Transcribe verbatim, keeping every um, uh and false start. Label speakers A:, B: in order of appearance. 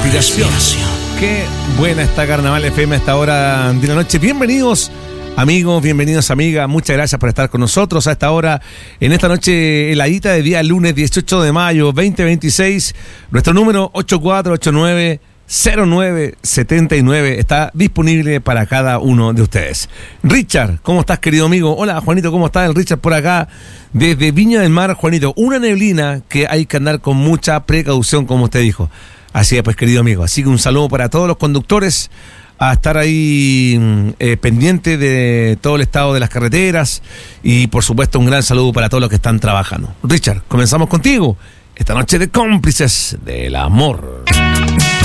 A: respiración. Qué buena está Carnaval F M a esta hora de la noche. Bienvenidos amigos, bienvenidos amigas. Muchas gracias por estar con nosotros a esta hora, en esta noche heladita de día lunes dieciocho de mayo veinte veintiséis. Nuestro número ocho cuatro ocho nueve cero nueve siete nueve está disponible para cada uno de ustedes. Richard, ¿cómo estás, querido amigo? Hola, Juanito, ¿cómo estás? El Richard por acá, desde Viña del Mar. Juanito, una neblina que hay que andar con mucha precaución, como usted dijo. Así es, pues, querido amigo. Así que un saludo para todos los conductores, a estar ahí eh, pendiente de todo el estado de las carreteras, y por supuesto un gran saludo para todos los que están trabajando. Richard, comenzamos contigo esta noche de Cómplices del Amor.